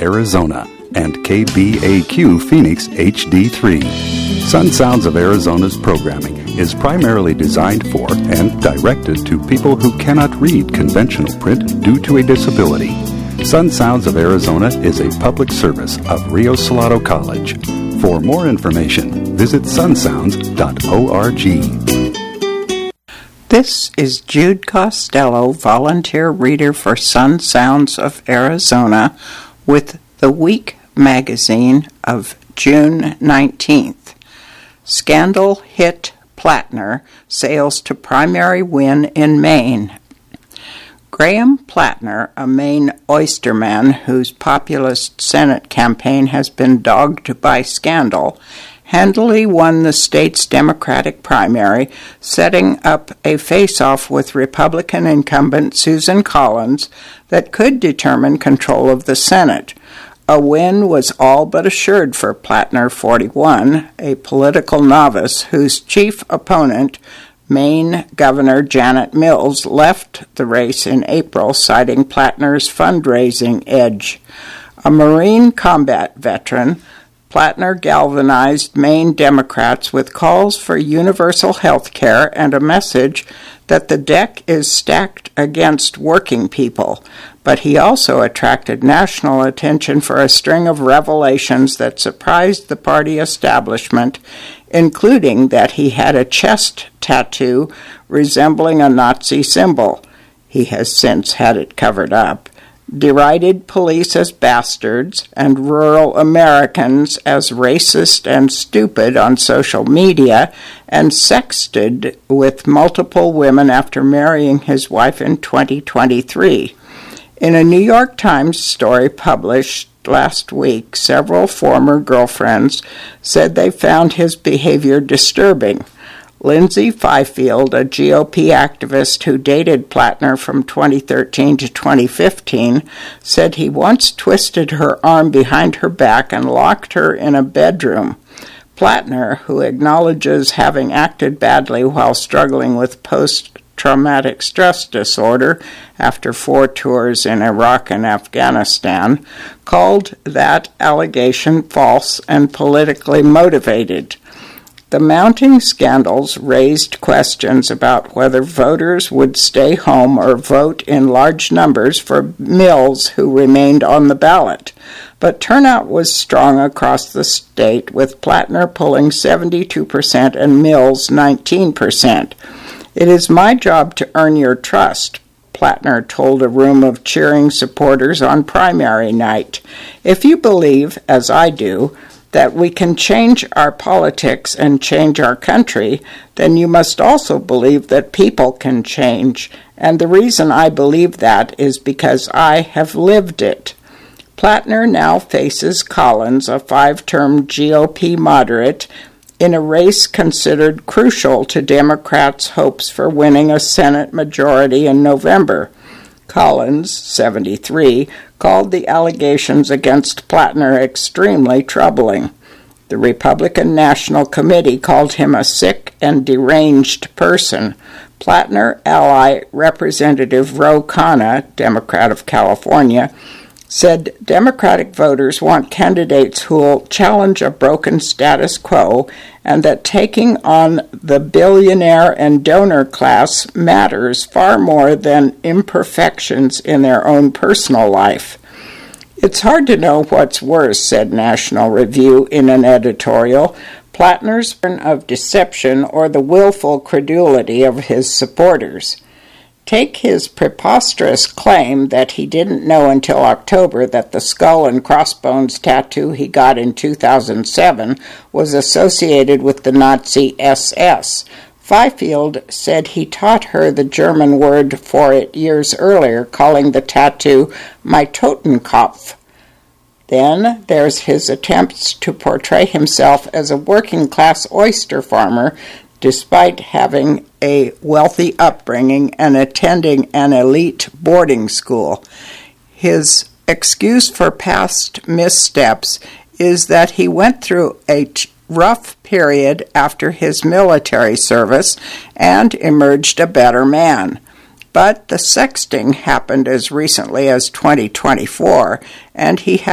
Arizona, and KBAQ Phoenix HD3. Sun Sounds of Arizona's programming is primarily designed for and directed to people who cannot read conventional print due to a disability. Sun Sounds of Arizona is a public service of Rio Salado College. For more information, visit sunsounds.org. This is Jude Costello, volunteer reader for Sun Sounds of Arizona, with the Week magazine of June 19th. Scandal hit Plattner sails to primary win in Maine. Graham Plattner, a Maine oysterman whose populist Senate campaign has been dogged by scandal, handily won the state's Democratic primary, setting up a face-off with Republican incumbent Susan Collins that could determine control of the Senate. A win was all but assured for Plattner, 41, a political novice whose chief opponent, Maine Governor Janet Mills, left the race in April, citing Plattner's fundraising edge. A Marine combat veteran, Plattner galvanized Maine Democrats with calls for universal health care and a message that the deck is stacked against working people, but he also attracted national attention for a string of revelations that surprised the party establishment, including that he had a chest tattoo resembling a Nazi symbol. He has since had it covered up. Derided police as bastards and rural Americans as racist and stupid on social media, and sexted with multiple women after marrying his wife in 2023. In a New York Times story published last week, several former girlfriends said they found his behavior disturbing. Lindsay Fifield, a GOP activist who dated Plattner from 2013 to 2015, said he once twisted her arm behind her back and locked her in a bedroom. Plattner, who acknowledges having acted badly while struggling with post-traumatic stress disorder after 4 tours in Iraq and Afghanistan, called that allegation false and politically motivated. The mounting scandals raised questions about whether voters would stay home or vote in large numbers for Mills, who remained on the ballot. But turnout was strong across the state, with Plattner pulling 72% and Mills 19%. "It is my job to earn your trust," Plattner told a room of cheering supporters on primary night. "If you believe, as I do, that we can change our politics and change our country, then you must also believe that people can change. And the reason I believe that is because I have lived it." Plattner now faces Collins, a 5-term GOP moderate, in a race considered crucial to Democrats' hopes for winning a Senate majority in November. Collins, 73, called the allegations against Plattner extremely troubling. The Republican National Committee called him a sick and deranged person. Plattner ally Representative Ro Khanna, Democrat of California, said Democratic voters want candidates who will challenge a broken status quo, and that taking on the billionaire and donor class matters far more than imperfections in their own personal life. "It's hard to know what's worse," said National Review in an editorial, Plattner's turn of deception or the willful credulity of his supporters. Take his preposterous claim that he didn't know until October that the skull and crossbones tattoo he got in 2007 was associated with the Nazi SS. Fifield said he taught her the German word for it years earlier, calling the tattoo "my Totenkopf." Then there's his attempts to portray himself as a working-class oyster farmer, despite having a wealthy upbringing and attending an elite boarding school. His excuse for past missteps is that he went through a rough period after his military service and emerged a better man. But the sexting happened as recently as 2024, and he had